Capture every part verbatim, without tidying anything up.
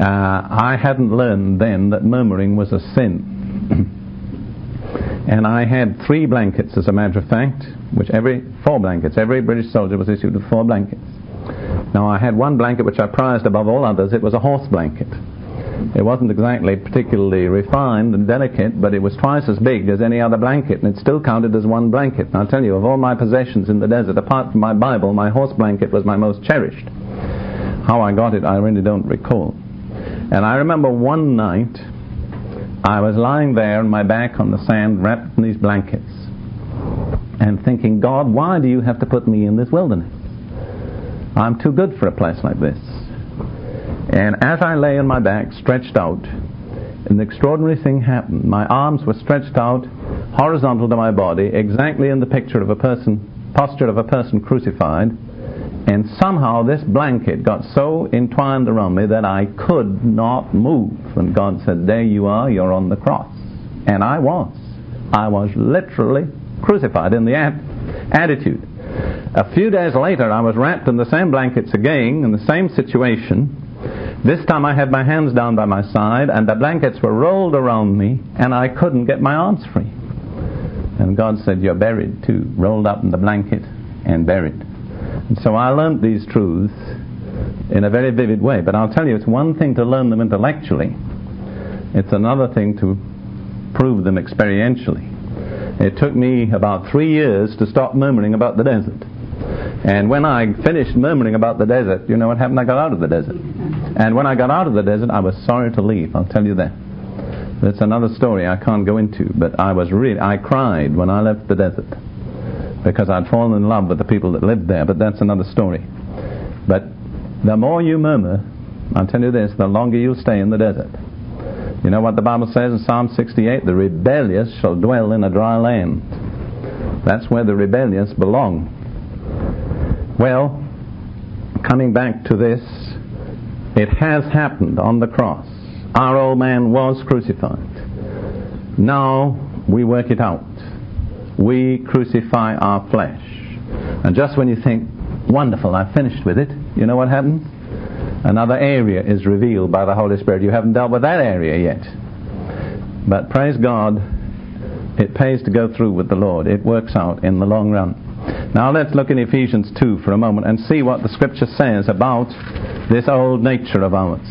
I hadn't learned then that murmuring was a sin. And I had three blankets, as a matter of fact, which every, four blankets, every British soldier was issued with four blankets. Now I had one blanket which I prized above all others. It was a horse blanket. It wasn't exactly particularly refined and delicate, but it was twice as big as any other blanket, and it still counted as one blanket. And I'll tell you, of all my possessions in the desert, apart from my Bible, my horse blanket was my most cherished. How I got it, I really don't recall. And I remember one night, I was lying there on my back on the sand, wrapped in these blankets, and thinking, God, why do you have to put me in this wilderness? I'm too good for a place like this. And as I lay on my back, stretched out, an extraordinary thing happened. My arms were stretched out, horizontal to my body, exactly in the picture of a person, posture of a person crucified, and somehow this blanket got so entwined around me that I could not move. And God said, there you are, you're on the cross. And I was. I was literally crucified in the attitude. A few days later, I was wrapped in the same blankets again, in the same situation. This time I had my hands down by my side, and the blankets were rolled around me, and I couldn't get my arms free. And God said, you're buried too, rolled up in the blanket and buried. And so I learned these truths in a very vivid way. But I'll tell you, it's one thing to learn them intellectually. It's another thing to prove them experientially. It took me about three years to stop murmuring about the desert. And when I finished murmuring about the desert, you know what happened? I got out of the desert. And when I got out of the desert, I was sorry to leave. I'll tell you that. That's another story I can't go into. But I was really, I cried when I left the desert, because I'd fallen in love with the people that lived there, but that's another story. But the more you murmur, I'll tell you this, the longer you'll stay in the desert. You know what the Bible says in Psalm sixty-eight? The rebellious shall dwell in a dry land. That's where the rebellious belong. Well, coming back to this, it has happened on the cross. Our old man was crucified. Now we work it out. We crucify our flesh. And just when you think, wonderful, I've finished with it, you know what happens? Another area is revealed by the Holy Spirit. You haven't dealt with that area yet. But praise God, it pays to go through with the Lord. It works out in the long run. Now let's look in Ephesians two for a moment and see what the Scripture says about this old nature of ours.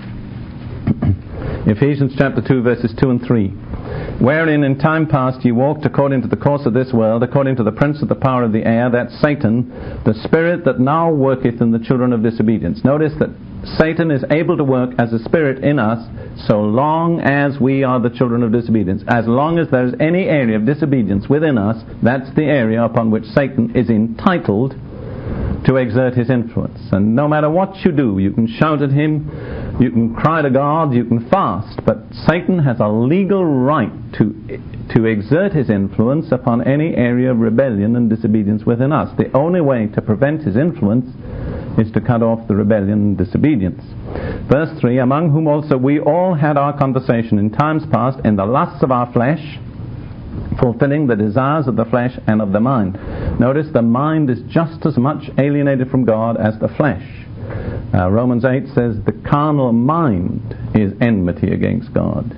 Ephesians chapter two, verses two and three. Wherein in time past ye walked according to the course of this world, according to the prince of the power of the air, that's Satan, the spirit that now worketh in the children of disobedience. Notice that Satan is able to work as a spirit in us so long as we are the children of disobedience. As long as there is any area of disobedience within us, that's the area upon which Satan is entitled to exert his influence. And no matter what you do, you can shout at him, you can cry to God, you can fast, but Satan has a legal right to to exert his influence upon any area of rebellion and disobedience within us. The only way to prevent his influence is to cut off the rebellion and disobedience. Verse three, among whom also we all had our conversation in times past in the lusts of our flesh, fulfilling the desires of the flesh and of the mind. Notice the mind is just as much alienated from God as the flesh. Uh, Romans eight says the carnal mind is enmity against God.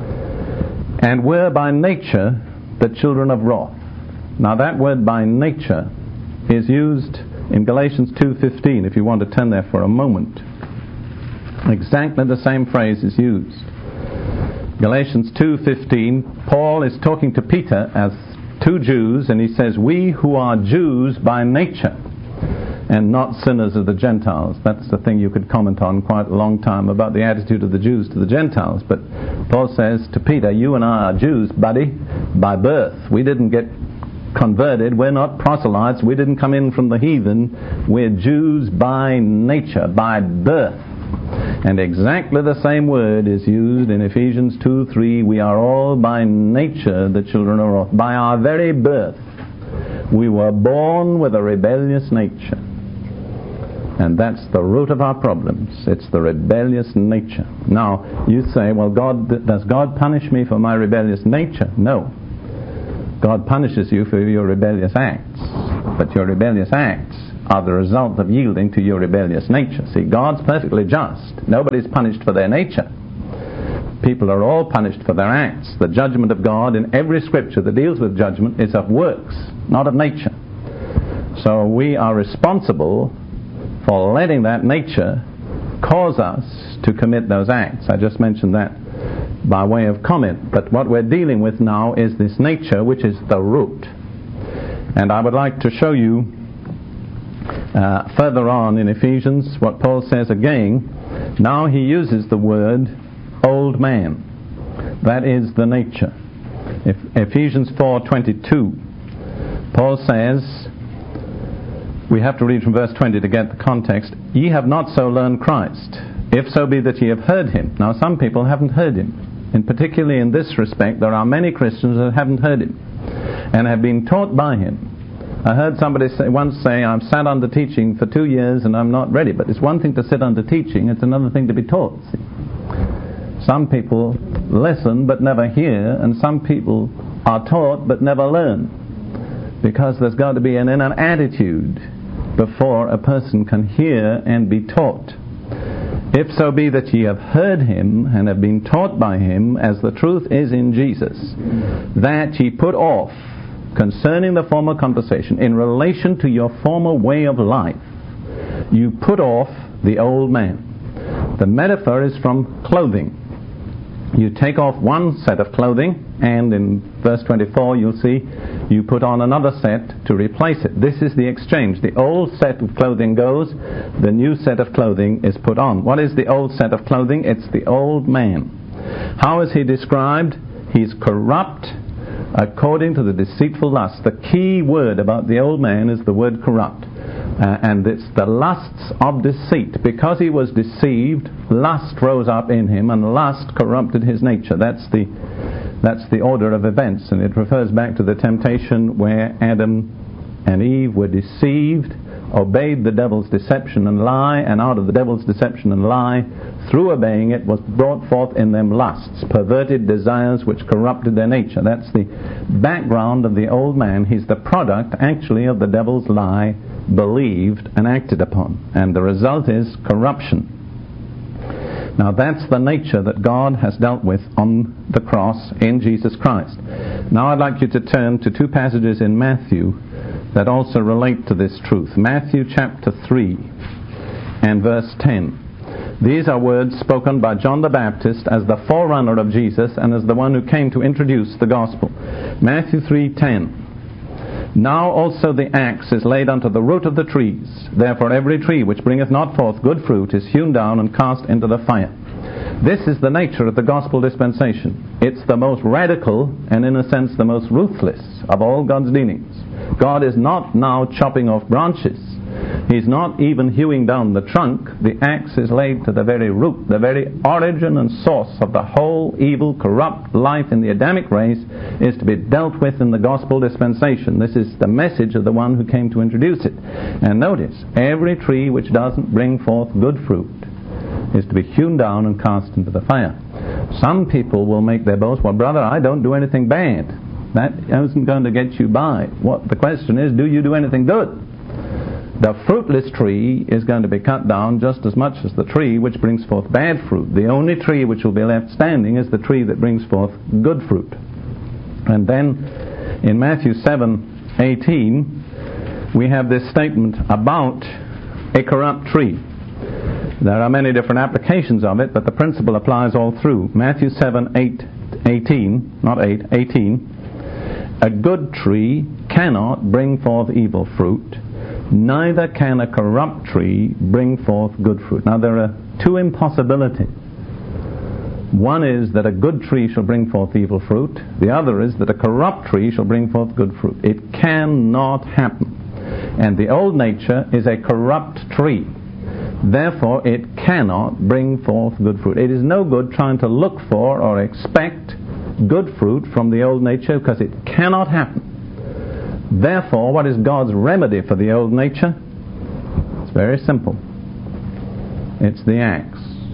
And we're by nature the children of wrath. Now that word by nature is used in Galatians two fifteen, if you want to turn there for a moment. Exactly the same phrase is used. Galatians two fifteen, Paul is talking to Peter as two Jews, and he says, we who are Jews by nature, and not sinners of the Gentiles. That's the thing you could comment on quite a long time about the attitude of the Jews to the Gentiles. But Paul says to Peter, you and I are Jews, buddy, by birth. We didn't get converted. We're not proselytes. We didn't come in from the heathen. We're Jews by nature, by birth. And exactly the same word is used in Ephesians two three. We are all by nature the children of wrath. By our very birth, we were born with a rebellious nature. And that's the root of our problems. It's the rebellious nature. Now, you say, well, God, does God punish me for my rebellious nature? No. God punishes you for your rebellious acts. But your rebellious acts are the result of yielding to your rebellious nature. See, God's perfectly just. Nobody's punished for their nature. People are all punished for their acts. The judgment of God in every scripture that deals with judgment is of works, not of nature. So we are responsible for letting that nature cause us to commit those acts. I just mentioned that by way of comment. But what we're dealing with now is this nature, which is the root. And I would like to show you uh, further on in Ephesians what Paul says again. Now he uses the word old man. That is the nature. If Ephesians four twenty-two, Paul says, we have to read from verse twenty to get the context, ye have not so learned Christ, if so be that ye have heard him. Now some people haven't heard him. And particularly in this respect, there are many Christians that haven't heard him and have been taught by him. I heard somebody say, once say, I've sat under teaching for two years and I'm not ready. But it's one thing to sit under teaching, it's another thing to be taught. See? Some people listen but never hear, and some people are taught but never learn. Because there's got to be an inner attitude before a person can hear and be taught. If so be that ye have heard him and have been taught by him, as the truth is in Jesus, that ye put off concerning the former conversation in relation to your former way of life, you put off the old man. The metaphor is from clothing. You take off one set of clothing, and in verse twenty-four you'll see you put on another set to replace it. This is the exchange. The old set of clothing goes, the new set of clothing is put on. What is the old set of clothing? It's the old man. How is he described? He's corrupt according to the deceitful lust. The key word about the old man is the word corrupt. Uh, and it's the lusts of deceit. Because he was deceived, lust rose up in him, and lust corrupted his nature. That's the that's the order of events, and it refers back to the temptation where Adam and Eve were deceived, obeyed the devil's deception and lie, and out of the devil's deception and lie, through obeying it, was brought forth in them lusts, perverted desires which corrupted their nature. That's the background of the old man. He's the product, actually, of the devil's lie, believed and acted upon. And the result is corruption. Now that's the nature that God has dealt with on the cross in Jesus Christ. Now I'd like you to turn to two passages in Matthew that also relate to this truth. Matthew chapter three and verse ten. These are words spoken by John the Baptist as the forerunner of Jesus and as the one who came to introduce the gospel. Matthew three ten. Now also the axe is laid unto the root of the trees. Therefore every tree which bringeth not forth good fruit is hewn down and cast into the fire. This is the nature of the gospel dispensation. It's the most radical and in a sense the most ruthless of all God's dealings. God is not now chopping off branches. He's not even hewing down the trunk. The axe is laid to the very root, the very origin and source of the whole evil, corrupt life in the Adamic race is to be dealt with in the gospel dispensation. This is the message of the one who came to introduce it. And notice, every tree which doesn't bring forth good fruit is to be hewn down and cast into the fire. Some people will make their boast, well, brother, I don't do anything bad. That isn't going to get you by. What the question is, do you do anything good? The fruitless tree is going to be cut down just as much as the tree which brings forth bad fruit. The only tree which will be left standing is the tree that brings forth good fruit. And then in Matthew seven eighteen we have this statement about a corrupt tree. There are many different applications of it, but the principle applies all through. Matthew seven eight eighteen, not eight, eighteen. A good tree cannot bring forth evil fruit, neither can a corrupt tree bring forth good fruit. Now there are two impossibilities. One is that a good tree shall bring forth evil fruit. The other is that a corrupt tree shall bring forth good fruit. It cannot happen. And the old nature is a corrupt tree. Therefore it cannot bring forth good fruit. It is no good trying to look for or expect good fruit from the old nature, because it cannot happen. Therefore, what is God's remedy for the old nature? It's very simple. It's the axe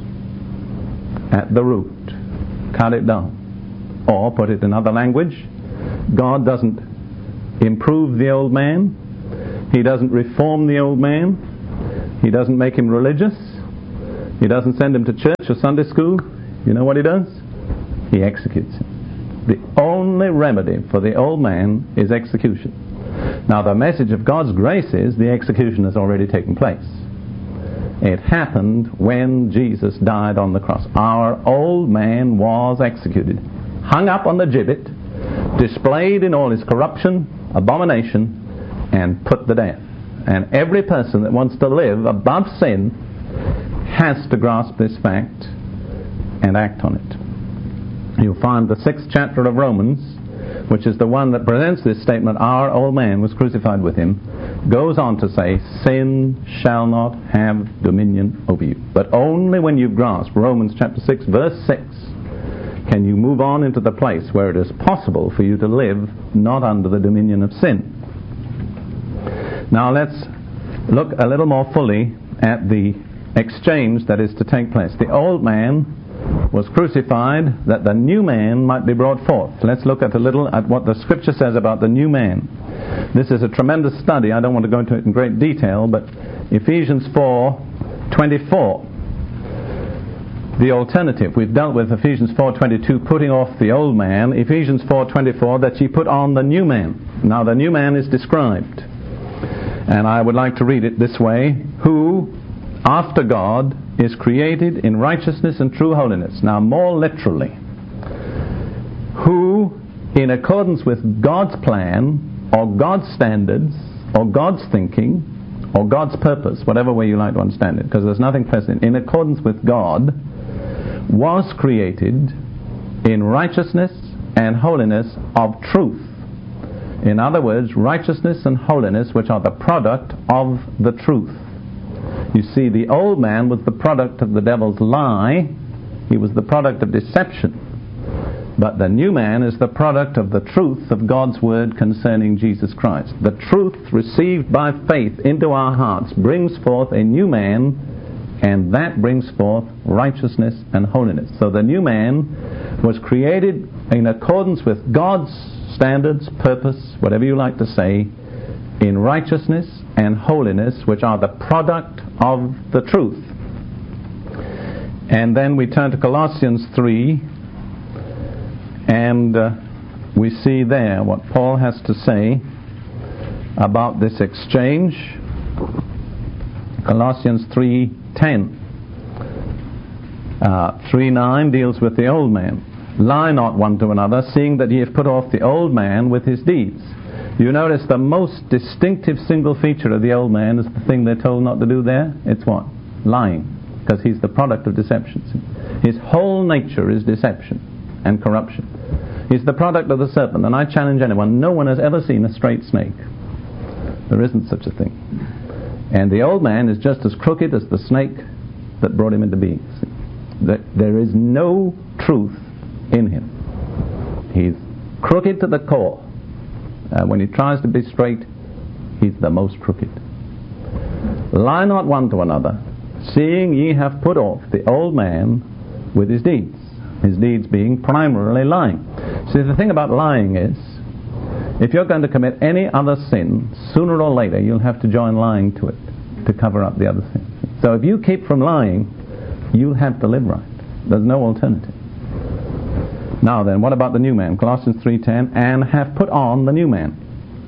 at the root. Cut it down. Or, put it in other language, God doesn't improve the old man. He doesn't reform the old man. He doesn't make him religious. He doesn't send him to church or Sunday school. You know what he does? He executes him. The only remedy for the old man is execution. Now the message of God's grace is the execution has already taken place. It happened when Jesus died on the cross. Our old man was executed, hung up on the gibbet, displayed in all his corruption, abomination, and put to death. And every person that wants to live above sin has to grasp this fact and act on it. You'll find the sixth chapter of Romans, which is the one that presents this statement, our old man was crucified with him, goes on to say, sin shall not have dominion over you. But only when you grasp Romans chapter six, verse six, can you move on into the place where it is possible for you to live not under the dominion of sin. Now let's look a little more fully at the exchange that is to take place. The old man was crucified that the new man might be brought forth. Let's look at a little at what the Scripture says about the new man. This is a tremendous study. I don't want to go into it in great detail, but Ephesians four twenty-four, the alternative. We've dealt with Ephesians four twenty-two, putting off the old man. Ephesians four twenty-four, that ye put on the new man. Now the new man is described, and I would like to read it this way: who, after God, is created in righteousness and true holiness. Now more literally, who, in accordance with God's plan, or God's standards, or God's thinking, or God's purpose, whatever way you like to understand it, because there's nothing present, in accordance with God, was created in righteousness and holiness of truth. In other words, righteousness and holiness which are the product of the truth. You see, the old man was the product of the devil's lie. He was the product of deception. But the new man is the product of the truth of God's word concerning Jesus Christ. The truth received by faith into our hearts brings forth a new man, and that brings forth righteousness and holiness. So the new man was created in accordance with God's standards, purpose, whatever you like to say, in righteousness and holiness, which are the product of the truth. And then we turn to Colossians three, and uh, we see there what Paul has to say about this exchange. Colossians three ten. Uh, three nine deals with the old man. Lie not one to another, seeing that ye have put off the old man with his deeds. You notice the most distinctive single feature of the old man is the thing they're told not to do there. It's what? Lying. Because he's the product of deception. His whole nature is deception and corruption. He's the product of the serpent. And I challenge anyone, no one has ever seen a straight snake. There isn't such a thing. And the old man is just as crooked as the snake that brought him into being. There is no truth in him. He's crooked to the core. Uh, when he tries to be straight, he's the most crooked. Lie not one to another, seeing ye have put off the old man with his deeds. His deeds being primarily lying. See, the thing about lying is, if you're going to commit any other sin, sooner or later you'll have to join lying to it to cover up the other sin. So if you keep from lying, you'll have to live right. There's no alternative. Now then, what about the new man? Colossians three ten, and have put on the new man.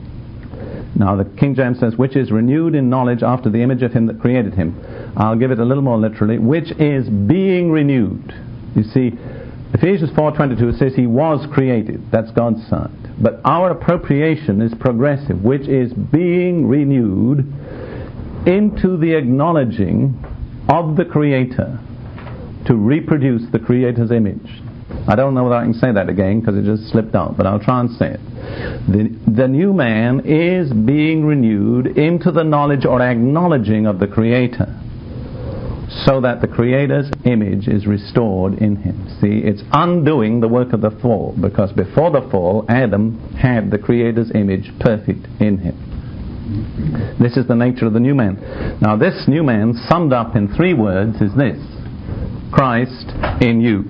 Now the King James says, which is renewed in knowledge after the image of him that created him. I'll give it a little more literally, which is being renewed. You see, Ephesians four twenty-two says he was created. That's God's side. But our appropriation is progressive, which is being renewed into the acknowledging of the Creator to reproduce the Creator's image. I don't know whether I can say that again because it just slipped out, but I'll try and say it. The, the new man is being renewed into the knowledge or acknowledging of the Creator, so that the Creator's image is restored in him. See, it's undoing the work of the fall, because before the fall, Adam had the Creator's image perfect in him. This is the nature of the new man. Now this new man, summed up in three words, is this: Christ in you.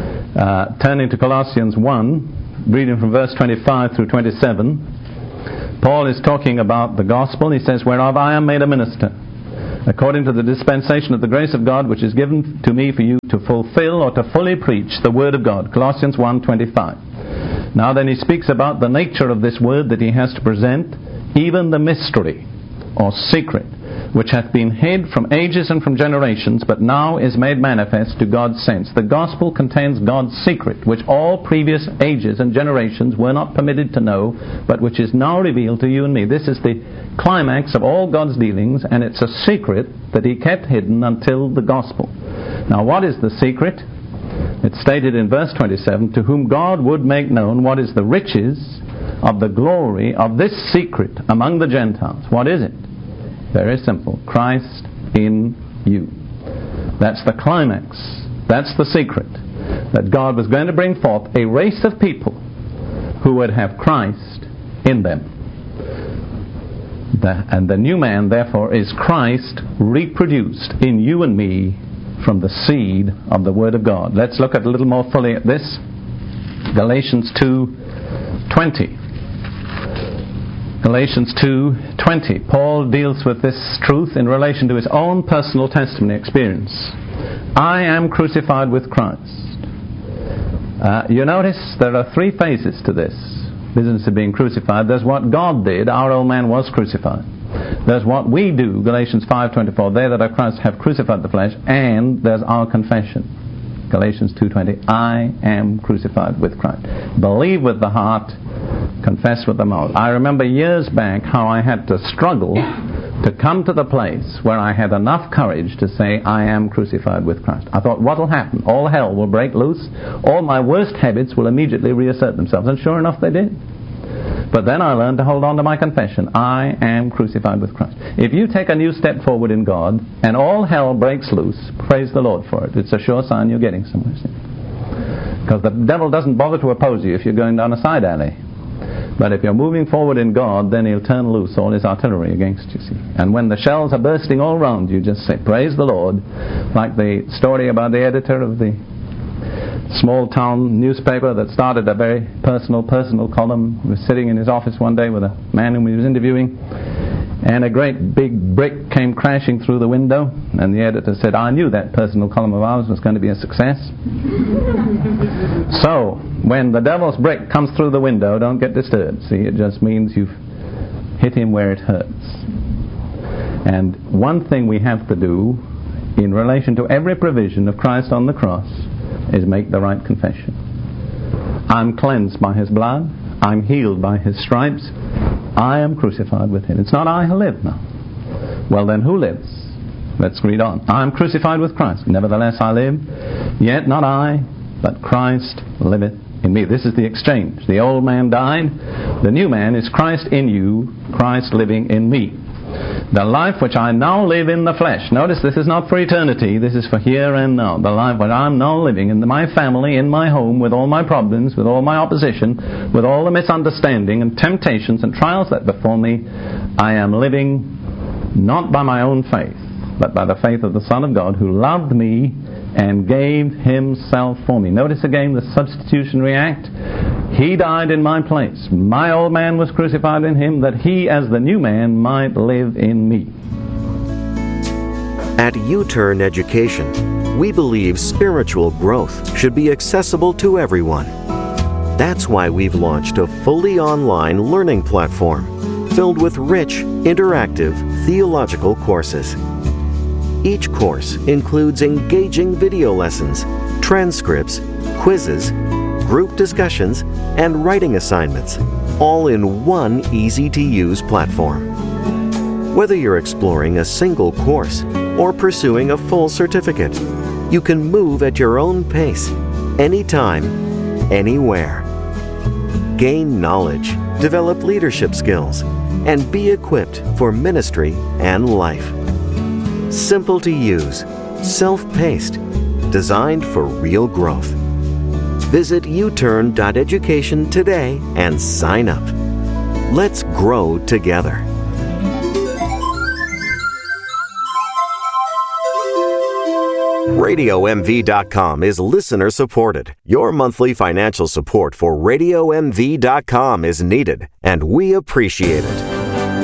Uh, turning to Colossians one, reading from verse twenty-five through twenty-seven, Paul is talking about the gospel. He says, whereof I am made a minister, according to the dispensation of the grace of God, which is given to me for you to fulfill or to fully preach the word of God. Colossians one twenty-five. Now then he speaks about the nature of this word that he has to present, even the mystery or secret, which hath been hid from ages and from generations, but now is made manifest to God's saints. The gospel contains God's secret, which all previous ages and generations were not permitted to know, but which is now revealed to you and me. This is the climax of all God's dealings, and it's a secret that he kept hidden until the gospel. Now, what is the secret? It's stated in verse twenty-seven, to whom God would make known what is the riches of the glory of this secret among the Gentiles. What is it? Very simple. Christ in you. That's the climax. That's the secret. That God was going to bring forth a race of people who would have Christ in them. The, and the new man, therefore, is Christ reproduced in you and me from the seed of the Word of God. Let's look at a little more fully at this. Galatians two twenty. Galatians two twenty. Paul deals with this truth in relation to his own personal testimony experience. I am crucified with Christ. Uh, you notice there are three phases to this business of being crucified. There's what God did. Our old man was crucified. There's what we do. Galatians five twenty-four. They that are Christ have crucified the flesh. And there's our confession. Galatians two twenty. I am crucified with Christ. Believe with the heart, confess with the mouth. I remember years back how I had to struggle to come to the place where I had enough courage to say, I am crucified with Christ. I thought, what will happen? All hell will break loose. All my worst habits will immediately reassert themselves. And sure enough, they did. But then I learned to hold on to my confession. I am crucified with Christ. If you take a new step forward in God and all hell breaks loose, praise the Lord for it. It's a sure sign you're getting somewhere. Because the devil doesn't bother to oppose you if you're going down a side alley. But if you're moving forward in God, then he'll turn loose all his artillery against you, see. And when the shells are bursting all around you, just say, praise the Lord. Like the story about the editor of the small town newspaper that started a very personal, personal column. He was sitting in his office one day with a man whom he was interviewing, and a great big brick came crashing through the window, and the editor said, I knew that personal column of ours was going to be a success. So, when the devil's brick comes through the window, don't get disturbed. See, it just means you've hit him where it hurts. And one thing we have to do in relation to every provision of Christ on the cross is make the right confession. I'm cleansed by his blood. I'm healed by his stripes. I am crucified with him. It's not I who live now. Well then, who lives? Let's read on. I am crucified with Christ. Nevertheless I live. Yet not I, but Christ liveth in me. This is the exchange. The old man died. The new man is Christ in you, Christ living in me. The life which I now live in the flesh. Notice this is not for eternity. This is for here and now. The life which I'm now living in my family, in my home, with all my problems, with all my opposition, with all the misunderstanding and temptations and trials that befall me, I am living not by my own faith, but by the faith of the Son of God who loved me and gave himself for me. Notice again the substitutionary act. He died in my place. My old man was crucified in him, that he as the new man might live in me. At U-Turn Education, we believe spiritual growth should be accessible to everyone. That's why we've launched a fully online learning platform filled with rich, interactive theological courses. Each course includes engaging video lessons, transcripts, quizzes, group discussions, and writing assignments, all in one easy-to-use platform. Whether you're exploring a single course or pursuing a full certificate, you can move at your own pace, anytime, anywhere. Gain knowledge, develop leadership skills, and be equipped for ministry and life. Simple to use, self-paced, designed for real growth. Visit u turn dot education today and sign up. Let's grow together. radio M V dot com is listener supported. Your monthly financial support for radio M V dot com is needed, and we appreciate it.